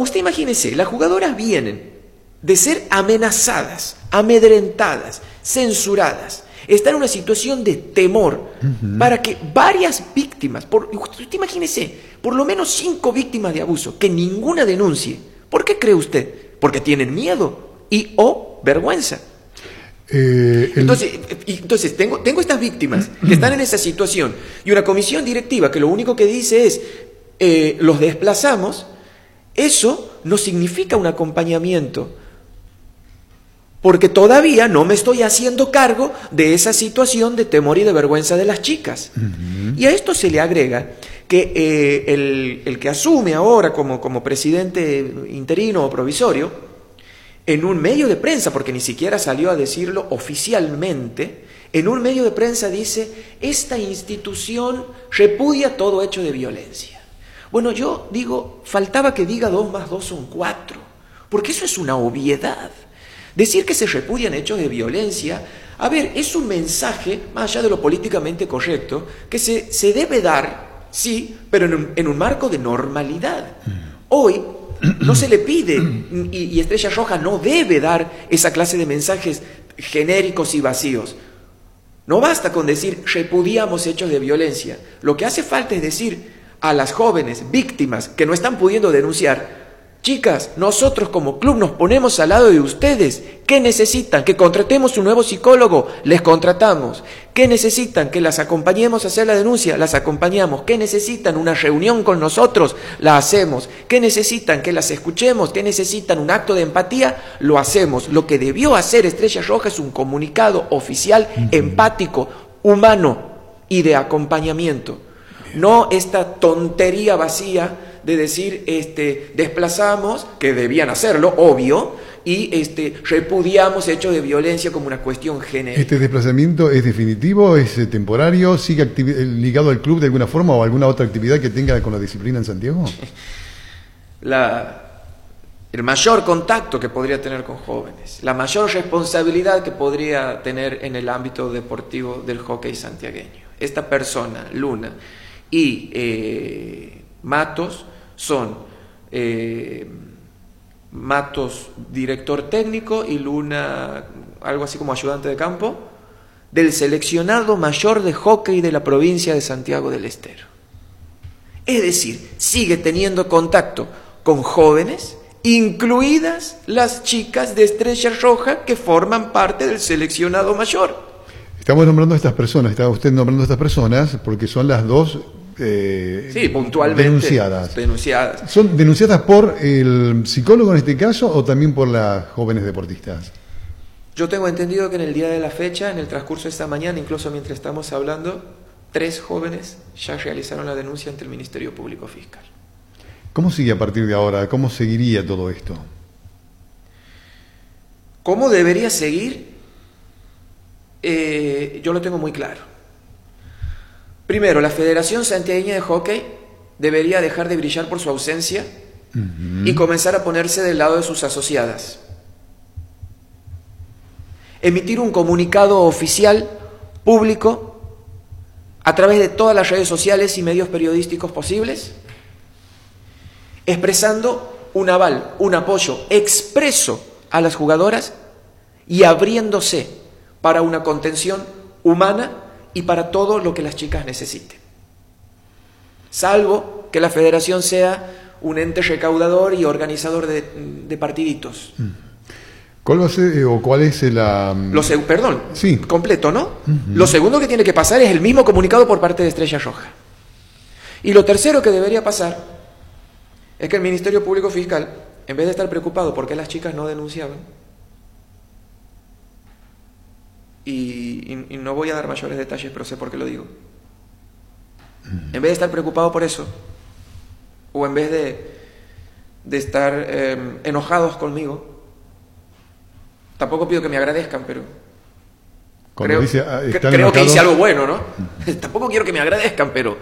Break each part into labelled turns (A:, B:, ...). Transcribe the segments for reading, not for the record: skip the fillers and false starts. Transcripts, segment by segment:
A: usted imagínese, las jugadoras vienen de ser amenazadas, amedrentadas, censuradas. Está en una situación de temor para que varias víctimas, usted imagínese, por lo menos 5 víctimas de abuso, que ninguna denuncie. ¿Por qué cree usted? Porque tienen miedo y o vergüenza. Entonces tengo estas víctimas que están en esa situación y una comisión directiva que lo único que dice es los desplazamos. Eso no significa un acompañamiento, porque todavía no me estoy haciendo cargo de esa situación de temor y de vergüenza de las chicas. Y a esto se le agrega que el que asume ahora como presidente interino o provisorio, en un medio de prensa, porque ni siquiera salió a decirlo oficialmente, en un medio de prensa dice: esta institución repudia todo hecho de violencia. Bueno, yo digo, faltaba que diga 2 más 2 son 4, porque eso es una obviedad. Decir que se repudian hechos de violencia, a ver, es un mensaje, más allá de lo políticamente correcto, que se debe dar, sí, pero en un marco de normalidad. Hoy no se le pide, y Estrella Roja no debe dar esa clase de mensajes genéricos y vacíos. No basta con decir repudiamos hechos de violencia. Lo que hace falta es decir a las jóvenes víctimas que no están pudiendo denunciar: chicas, nosotros como club nos ponemos al lado de ustedes. ¿Qué necesitan? ¿Que contratemos un nuevo psicólogo? Les contratamos. ¿Qué necesitan? ¿Que las acompañemos a hacer la denuncia? Las acompañamos. ¿Qué necesitan? ¿Una reunión con nosotros? La hacemos. ¿Qué necesitan? ¿Que las escuchemos? ¿Qué necesitan? ¿Un acto de empatía? Lo hacemos. Lo que debió hacer Estrella Roja es un comunicado oficial, empático, humano y de acompañamiento. No esta tontería vacía de decir desplazamos, que debían hacerlo, obvio, y repudiamos hechos de violencia como una cuestión genérica.
B: ¿Este desplazamiento es definitivo, es temporario, sigue ligado al club de alguna forma o alguna otra actividad que tenga con la disciplina en Santiago?
A: El mayor contacto que podría tener con jóvenes, la mayor responsabilidad que podría tener en el ámbito deportivo del hockey santiagueño. Esta persona, Luna, y Matos son Matos director técnico y Luna algo así como ayudante de campo del seleccionado mayor de hockey de la provincia de Santiago del Estero. Es decir, sigue teniendo contacto con jóvenes, incluidas las chicas de Estrella Roja que forman parte del seleccionado mayor.
B: Estamos nombrando a estas personas, está usted nombrando a estas personas porque son las dos
A: sí, puntualmente denunciadas.
B: ¿Son denunciadas por el psicólogo en este caso o también por las jóvenes deportistas?
A: Yo tengo entendido que en el día de la fecha, en el transcurso de esta mañana, incluso mientras estamos hablando, 3 jóvenes ya realizaron la denuncia ante el Ministerio Público Fiscal.
B: ¿Cómo sigue a partir de ahora? ¿Cómo seguiría todo esto?
A: ¿Cómo debería seguir? Yo lo tengo muy claro. Primero, la Federación Santiagueña de Hockey debería dejar de brillar por su ausencia y comenzar a ponerse del lado de sus asociadas. Emitir un comunicado oficial, público, a través de todas las redes sociales y medios periodísticos posibles, expresando un aval, un apoyo expreso a las jugadoras y abriéndose para una contención humana y para todo lo que las chicas necesiten. Salvo que la federación sea un ente recaudador y organizador de partiditos.
B: ¿Cuál va a ser o cuál es
A: sí, completo, ¿no? Lo segundo que tiene que pasar es el mismo comunicado por parte de Estrella Roja. Y lo tercero que debería pasar es que el Ministerio Público Fiscal, en vez de estar preocupado por qué las chicas no denunciaban, y no voy a dar mayores detalles, pero sé por qué lo digo. En vez de estar preocupado por eso, o en vez de estar enojados conmigo, tampoco pido que me agradezcan, pero creo que hice algo bueno, ¿no? Tampoco quiero que me agradezcan, pero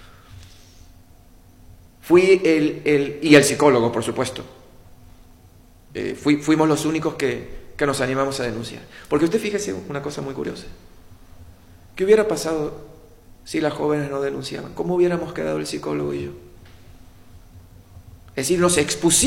A: fui y el psicólogo, por supuesto. Fuimos los únicos que nos animamos a denunciar. Porque usted fíjese una cosa muy curiosa. ¿Qué hubiera pasado si las jóvenes no denunciaban? ¿Cómo hubiéramos quedado el psicólogo y yo? Es decir, nos expusimos